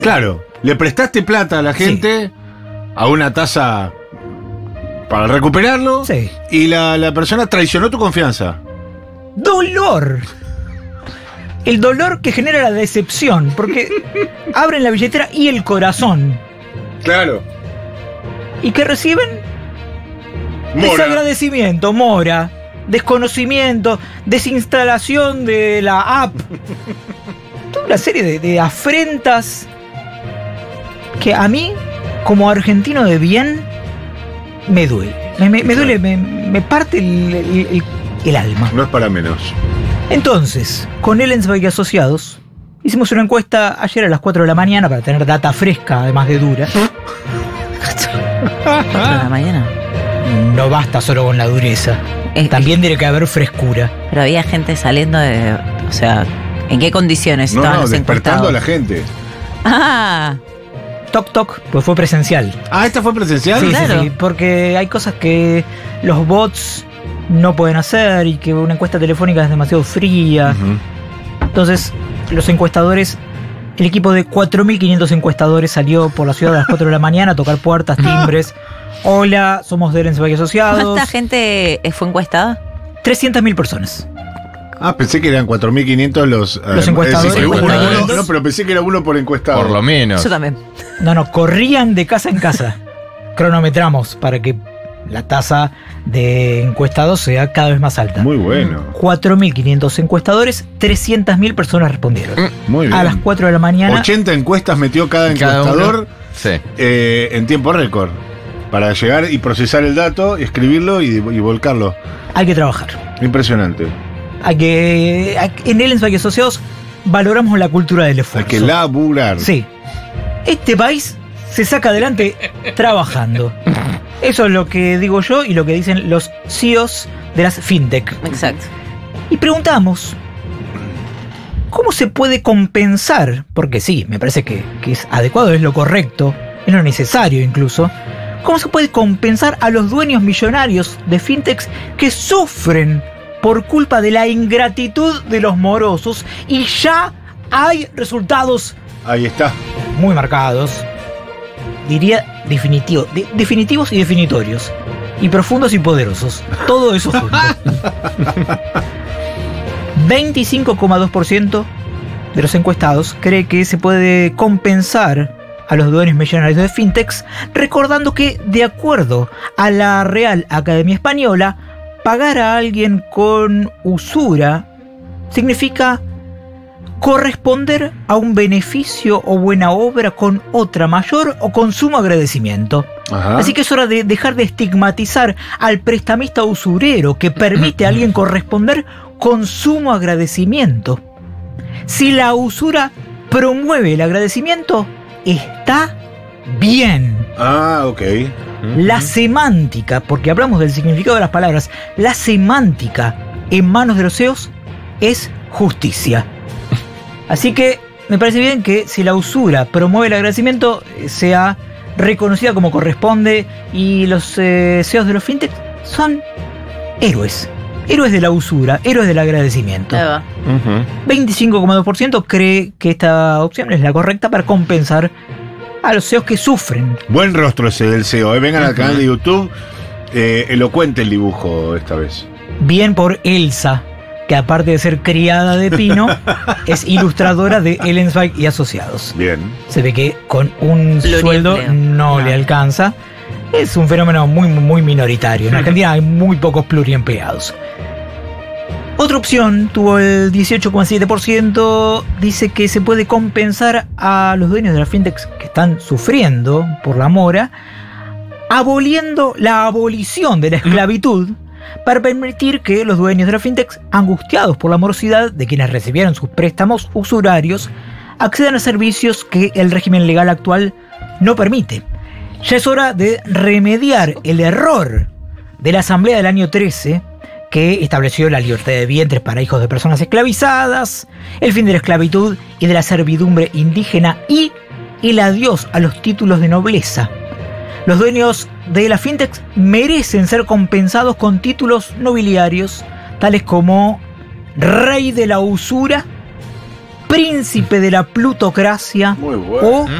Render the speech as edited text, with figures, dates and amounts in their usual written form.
Claro, le prestaste plata a la gente a una tasa para recuperarlo. Sí. Y la persona traicionó tu confianza. ¡Dolor! El dolor que genera la decepción, porque abren la billetera y el corazón. Claro. ¿Y que reciben? Mora. Desagradecimiento, mora, desconocimiento, desinstalación de la app. Toda una serie de afrentas que a mí, como argentino de bien, me duele. Me duele, me parte el alma. No es para menos. Entonces, con Ellensburg y Asociados, hicimos una encuesta ayer a las 4 de la mañana para tener data fresca, además de dura. ¿4 de la mañana? No basta solo con la dureza. También tiene que haber frescura. Pero había gente saliendo de... O sea, ¿en qué condiciones estaban los despertando encuestados? a la gente. Ah, Toc toc, pues fue presencial. Ah, ¿esta fue presencial? Sí, claro. sí, porque hay cosas que los bots no pueden hacer y que una encuesta telefónica es demasiado fría. Ujú. Entonces, los encuestadores, el equipo de 4.500 encuestadores salió por la ciudad a las 4 de la mañana a tocar puertas, timbres. Hola, somos de Ellensburg y Asociados. ¿cuánta gente fue encuestada? 300.000 personas. Ah, pensé que eran 4.500 los encuestadores. sí, Seguro. no, pero pensé que era uno por encuestado. Por lo menos. Yo también. No, corrían de casa en casa. Cronometramos para que la tasa de encuestados sea cada vez más alta. Muy bueno. 4.500 encuestadores, 300.000 personas respondieron. Muy bien. A las 4 de la mañana. 80 encuestas metió cada Cada encuestador uno. Sí. en tiempo récord. Para llegar y procesar el dato, escribirlo y volcarlo. Hay que trabajar. Impresionante. En Ellensburg y Asociados valoramos la cultura del Hay esfuerzo. que laburar. Sí. Este país se saca adelante trabajando. Eso es lo que digo yo y lo que dicen los CEOs de las fintech. Exacto. Y preguntamos, ¿cómo se puede compensar? Porque sí, me parece que es adecuado, es lo correcto, es lo necesario incluso. ¿Cómo se puede compensar a los dueños millonarios de fintechs que sufren por culpa de la ingratitud de los morosos? Y ya hay resultados Ahí está. muy marcados, diría definitivos y definitorios, y profundos y poderosos. Todo eso junto. 25,2% de los encuestados cree que se puede compensar a los dueños millonarios de fintechs, recordando que, de acuerdo a la Real Academia Española, pagar a alguien con usura significa corresponder a un beneficio o buena obra con otra mayor o con sumo agradecimiento. Ajá. Así que es hora de dejar de estigmatizar al prestamista usurero que permite a alguien corresponder con sumo agradecimiento. Si la usura promueve el agradecimiento, está bien. Ah, ok. La semántica, porque hablamos del significado de las palabras, la semántica en manos de los CEOs es justicia. Así que me parece bien que si la usura promueve el agradecimiento, sea reconocida como corresponde, y los CEOs de los fintech son héroes. Héroes de la usura, héroes del agradecimiento. Ahí va. 25,2% cree que esta opción es la correcta para compensar a los CEOs que sufren. Buen rostro ese del CEO. Vengan al canal de YouTube. Elocuente el dibujo esta vez. Bien por Elsa, que aparte de ser criada de Pino, es ilustradora de Ellensburg y Asociados. Bien. Se ve que con un Pluriempleo. sueldo no le alcanza. Es un fenómeno muy, muy minoritario. En Argentina hay muy pocos pluriempleados. Otra opción tuvo el 18,7%. Dice que se puede compensar a los dueños de las fintechs que están sufriendo por la mora, aboliendo la abolición de la esclavitud para permitir que los dueños de las fintechs, angustiados por la morosidad de quienes recibieron sus préstamos usurarios, accedan a servicios que el régimen legal actual no permite. Ya es hora de remediar el error de la Asamblea del año 13, que estableció la libertad de vientres para hijos de personas esclavizadas, el fin de la esclavitud y de la servidumbre indígena y el adiós a los títulos de nobleza. Los dueños de las fintechs merecen ser compensados con títulos nobiliarios, tales como Rey de la Usura, príncipe de la plutocracia Muy bueno. o